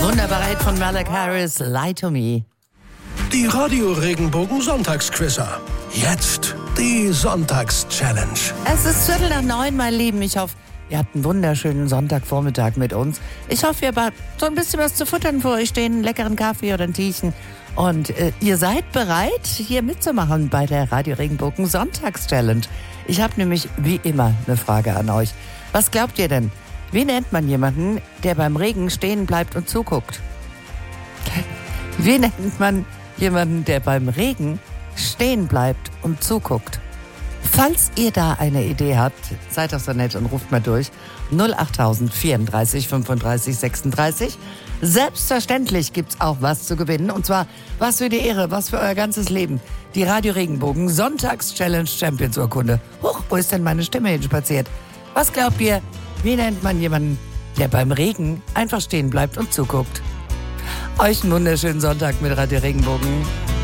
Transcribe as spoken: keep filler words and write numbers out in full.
Wunderbarer Hit von Malek Harris, Lie to Me. Die Radio Regenbogen Sonntagsquizzer. Jetzt die Sonntags-Challenge. Es ist Viertel nach neun, mein Lieben. Ich hoffe, ihr habt einen wunderschönen Sonntagvormittag mit uns. Ich hoffe, ihr habt so ein bisschen was zu futtern vor euch stehen, einen leckeren Kaffee oder ein Tierchen. Und äh, ihr seid bereit, hier mitzumachen bei der Radio Regenbogen Sonntags-Challenge. Ich habe nämlich wie immer eine Frage an euch. Was glaubt ihr denn? Wie nennt man jemanden, der beim Regen stehen bleibt und zuguckt? Wie nennt man jemanden, der beim Regen stehen bleibt und zuguckt? Falls ihr da eine Idee habt, seid doch so nett und ruft mal durch. null acht tausend vierunddreißig fünfunddreißig sechsunddreißig. Selbstverständlich gibt's auch was zu gewinnen. Und zwar was für die Ehre, was für euer ganzes Leben. Die Radio Regenbogen Sonntags-Challenge Champions Urkunde. Huch, wo ist denn meine Stimme hinspaziert? Was glaubt ihr? Wie nennt man jemanden, der beim Regen einfach stehen bleibt und zuguckt? Euch einen wunderschönen Sonntag mit Radio Regenbogen.